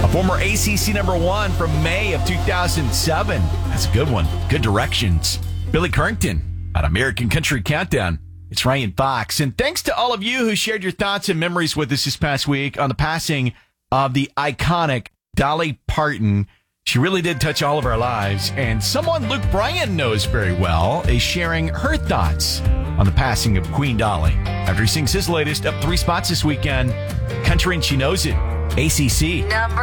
former ACC number 1 from May of 2007. That's a good one. Good directions. Billy Currington at American Country Countdown. It's Ryan Fox. And thanks to all of you who shared your thoughts and memories with us this past week on the passing of the iconic Dolly Parton. She really did touch all of our lives. And someone Luke Bryan knows very well is sharing her thoughts on the passing of Queen Dolly. After he sings his latest, up 3 spots this weekend, Country and She Knows It, ACC.